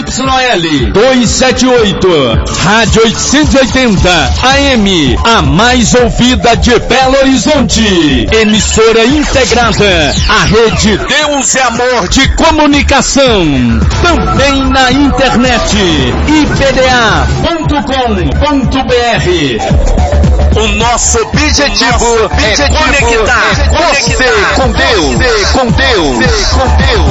ZYL 278, Rádio 880 AM, a mais ouvida de Belo Horizonte. Emissora integrada à rede Deus é Amor de Comunicação. Também na internet, ipda.com.br. O nosso objetivo é conectar você com Deus.